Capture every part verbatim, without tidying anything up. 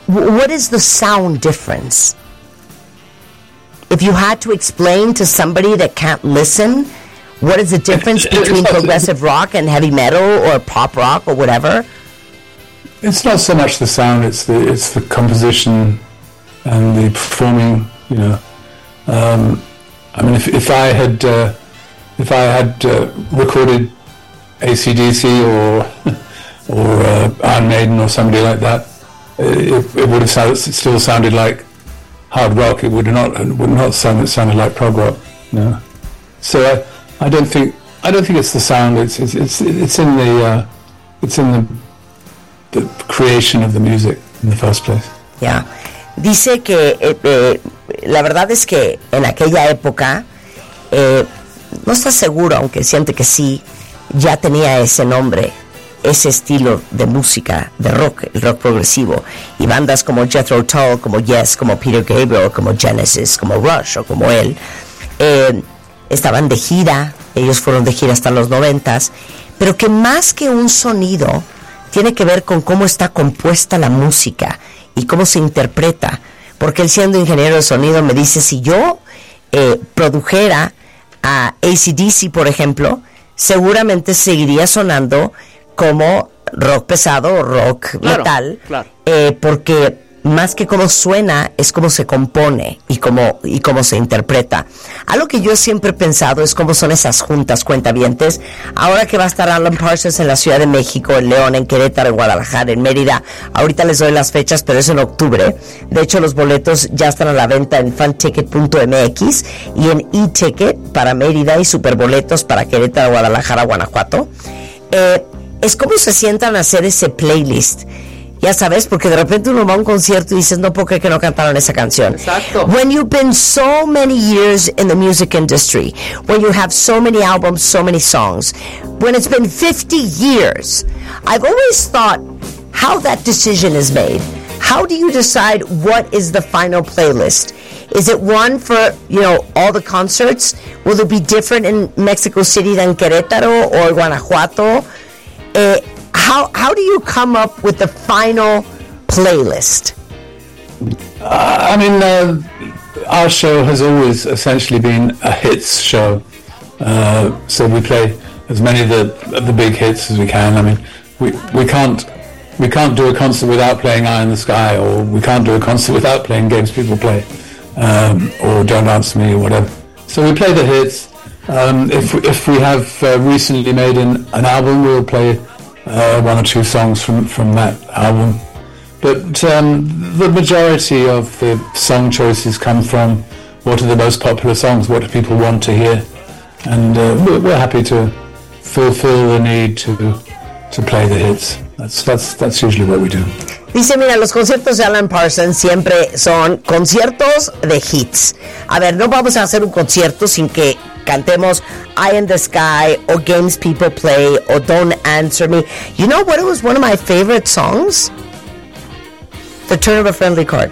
what is the sound difference? If you had to explain to somebody that can't listen, what is the difference between progressive rock and heavy metal or pop rock or whatever? It's not so much the sound; it's the it's the composition and the performing. You know, um, I mean, if if I had uh, if I had uh, recorded A C D C or or uh, Iron Maiden or somebody like that, it, it would have sounded, still sounded like hard rock. It would not it would not sound it sounded like prog rock. You know? So I, I don't think I don't think it's the sound. It's it's it's, it's in the uh, it's in the the creation of the music in the first place. Yeah. Dice que eh, eh, la verdad es que en aquella época eh, no está seguro, aunque siente que sí, ya tenía ese nombre, ese estilo de música, de rock, el rock progresivo, y bandas como Jethro Tull, como Yes, como Peter Gabriel, como Genesis, como Rush o como él, eh, estaban de gira, ellos fueron de gira hasta los noventas, pero que más que un sonido tiene que ver con cómo está compuesta la música y cómo se interpreta, porque él, siendo ingeniero de sonido, me dice, si yo eh, produjera a A C D C, por ejemplo, seguramente seguiría sonando como rock pesado o rock claro, metal, claro. Eh, porque más que cómo suena, es cómo se compone y cómo, y cómo se interpreta. Algo que yo siempre he pensado es cómo son esas juntas cuentavientes. Ahora que va a estar Alan Parsons en la Ciudad de México, en León, en Querétaro, en Guadalajara, en Mérida. Ahorita les doy las fechas, pero es en octubre. De hecho, los boletos ya están a la venta en fan ticket punto m x y en e-ticket para Mérida y superboletos para Querétaro, Guadalajara, Guanajuato. Eh, es como se sientan a hacer ese playlist. Ya sabes, porque de repente uno va a un concierto y dices, no puedo creer que no cantaron esa canción. Exacto. When you've been so many years in the music industry, when you have so many albums, so many songs, when it's been fifty years, I've always thought how that decision is made. How do you decide what is the final playlist? Is it one for, you know, all the concerts? Will it be different in Mexico City than Querétaro or Guanajuato? Eh, How how do you come up with the final playlist? Uh, I mean, uh, our show has always essentially been a hits show. Uh, so we play as many of the of the big hits as we can. I mean, we we can't we can't do a concert without playing Eye in the Sky, or we can't do a concert without playing Games People Play, um, or Don't Answer Me, or whatever. So we play the hits. Um, if if we have uh, recently made an, an album, we'll play Uh, one or two songs from, from that album. But um, the majority of the song choices come from what are the most popular songs, what do people want to hear, and uh, we're, we're happy to fulfill the need to to play the hits. That's, that's, that's usually what we do. Dice, mira, los conciertos de Alan Parsons siempre son conciertos de hits. A ver, no vamos a hacer un concierto sin que cantemos Eye in the Sky or Games People Play or Don't Answer Me. You know what was one of my favorite songs? The Turn of a Friendly Card.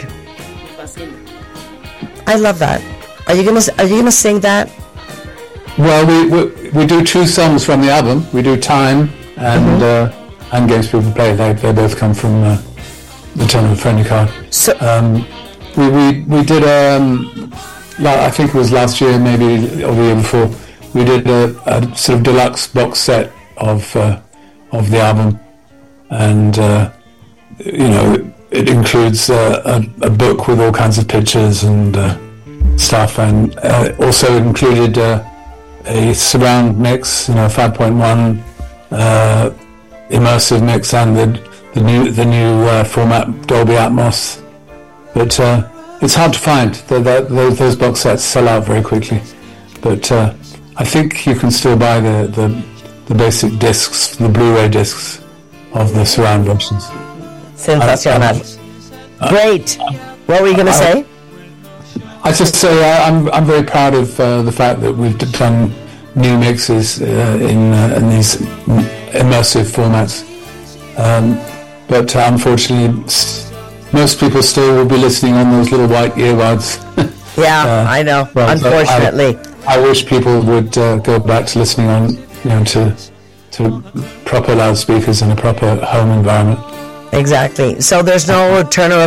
I love that. Are you gonna Are you gonna sing that? Well, we we, we do two songs from the album. We do Time and mm-hmm. uh, and Games People Play. They they both come from uh, The Turn of a Friendly Card. So um, we we we did um. I think it was last year, maybe, or the year before. We did a, a sort of deluxe box set of uh, of the album, and uh, you know, it, it includes uh, a, a book with all kinds of pictures and uh, stuff, and uh, also included uh, a surround mix, you know, five point one uh, immersive mix, and the the new the new uh, format Dolby Atmos, but. Uh, It's hard to find. The, the, those, those box sets sell out very quickly, but uh, I think you can still buy the, the, the basic discs, the Blu-ray discs of the surround versions. Sensacional. Uh, Great. Uh, what were you going to say? I just say uh, I'm I'm very proud of uh, the fact that we've done new mixes uh, in uh, in these immersive formats, um, but uh, unfortunately. Most people still will be listening on those little white earbuds. Yeah, uh, I know. Well, unfortunately, I, I wish people would uh, go back to listening on, you know, to to proper loudspeakers in a proper home environment. Exactly. So there's no Turn of a